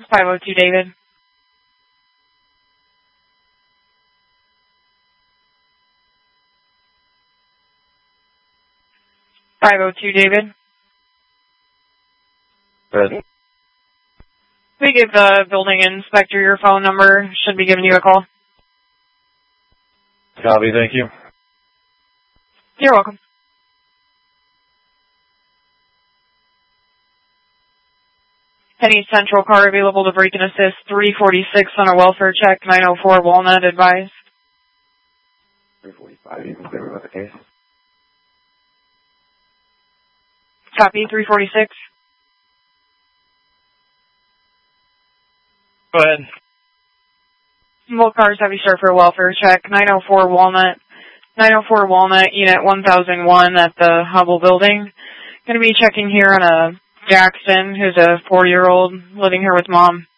502 David. David. Good. We give the building inspector your phone number. Should be giving you a call. Copy, thank you. You're welcome. Any central car available to break and assist 346 on a welfare check, 904 Walnut, advised. 345, you can clear about the case. Copy, 346. Go ahead. Both cars have you start for a welfare check, 904 Walnut. 904 Walnut, unit 1001 at the Hubble building. Going to be checking here on a Jackson, who's a 4-year-old living here with mom.